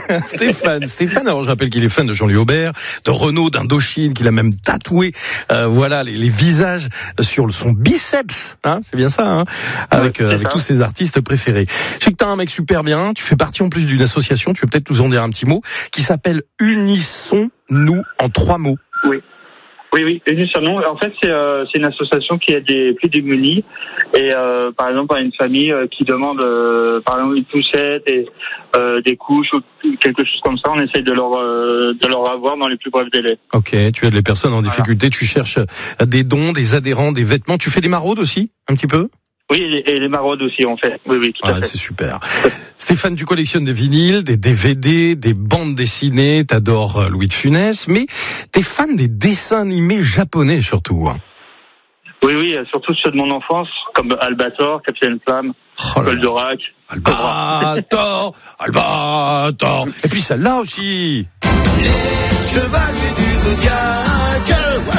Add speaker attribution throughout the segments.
Speaker 1: Stéphane, alors je rappelle qu'il est fan de Jean-Louis Aubert, de Renaud, d'Indochine, qu'il a même tatoué, voilà, les visages sur son biceps, hein, c'est bien ça, hein, avec tous ses artistes préférés. Je sais que t'as un mec super bien, tu fais partie en plus d'une association, tu veux peut-être nous en dire un petit mot, qui s'appelle Unissons-nous en 3 mots.
Speaker 2: Oui, Unissons-nous. En fait, c'est une association qui aide les plus démunis. Et par exemple, à une famille qui demande, par exemple, une poussette et des couches ou quelque chose comme ça, on essaye de leur avoir dans les plus brefs délais.
Speaker 1: Ok, tu aides les personnes en difficulté, tu cherches des dons, des adhérents, des vêtements. Tu fais des maraudes aussi, un petit peu ?
Speaker 2: Oui, et les maraudes aussi, on fait. Oui, tout à fait.
Speaker 1: C'est super. Stéphane, tu collectionnes des vinyles, des DVD, des bandes dessinées, t'adores Louis de Funès, mais t'es fan des dessins animés japonais surtout.
Speaker 2: Oui, surtout ceux de mon enfance, comme Albator, Capitaine Flamme, Goldorak,
Speaker 1: Albator. Et puis celle-là aussi. Les chevaliers du Zodiac.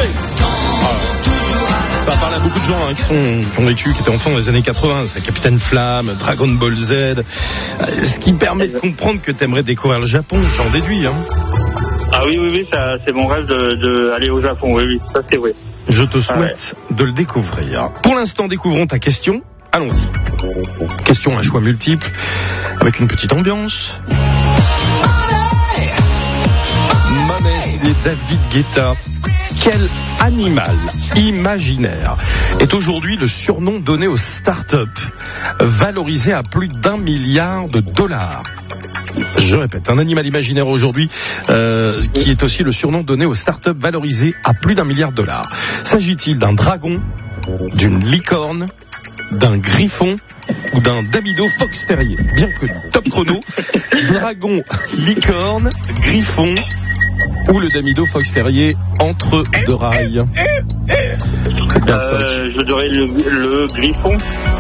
Speaker 1: Ça parle à beaucoup de gens qui ont vécu, qui étaient enfants dans les années 80. C'est Capitaine Flamme, Dragon Ball Z. Ce qui permet de comprendre que t'aimerais découvrir le Japon, j'en déduis.
Speaker 2: Ah oui, ça, c'est mon rêve de aller au Japon. Oui, ça c'est vrai.
Speaker 1: Je te souhaite de le découvrir. Pour l'instant, découvrons ta question. Allons-y. Question à choix multiple, avec une petite ambiance. Money et David Guetta. Quel animal imaginaire est aujourd'hui le surnom donné aux start-up valorisé à plus d'1 milliard de dollars? Je répète, un animal imaginaire aujourd'hui qui est aussi le surnom donné aux start-up valorisées à plus d'1 milliard de dollars. S'agit-il d'un dragon, d'une licorne, d'un griffon ou d'un Damido Fox Terrier? Bien que top chrono, dragon, licorne, griffon ou le Damido Fox Terrier entre 2 rails?
Speaker 2: Je dirais le griffon.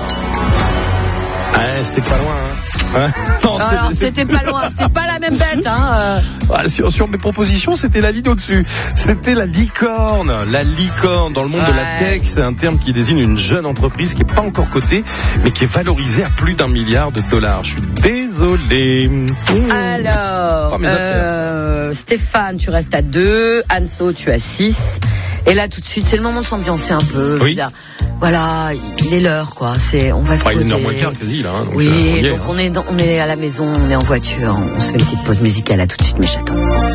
Speaker 1: C'était pas loin,
Speaker 3: non, alors c'était pas loin, c'est pas la même bête,
Speaker 1: Sur mes propositions, c'était la ligne au-dessus. C'était la licorne. La licorne, dans le monde de la tech, c'est un terme qui désigne une jeune entreprise qui est pas encore cotée, mais qui est valorisée à plus d'1 milliard de dollars. Je suis désolé.
Speaker 3: Alors, Stéphane, tu restes à 2, Anso, tu as 6. Et là, tout de suite, c'est le moment de s'ambiancer un peu.
Speaker 1: Oui.
Speaker 3: Voilà, il est l'heure, quoi. On va se poser.
Speaker 1: Il est 1h15 quasi, là. Donc
Speaker 3: oui, donc on est à la maison, on est en voiture. On se fait une petite pause musicale. À tout de suite, mes chatons.